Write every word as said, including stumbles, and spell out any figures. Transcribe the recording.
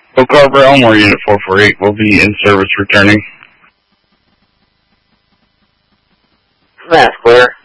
Oak Harbor, Elmore, Unit four four eight will be in service returning. That's clear.